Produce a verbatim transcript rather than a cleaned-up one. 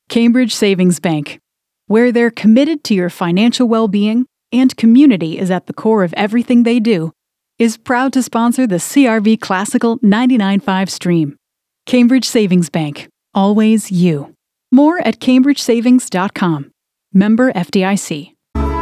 Cambridge Savings Bank, where they're committed to your financial well-being and community is at the core of everything they do, is proud to sponsor the C R V Classical ninety-nine point five stream. Cambridge Savings Bank. Always you. More at cambridge savings dot com. Member F D I C.